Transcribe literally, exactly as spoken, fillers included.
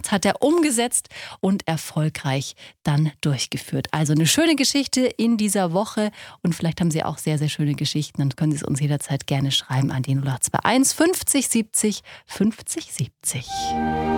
gemacht, hat er umgesetzt und erfolgreich dann durchgeführt. Also eine schöne Geschichte in dieser Woche und vielleicht haben Sie auch sehr, sehr schöne Geschichten. Dann können Sie es uns jederzeit gerne schreiben an die null acht zwei eins fünfzig siebzig fünfzig siebzig.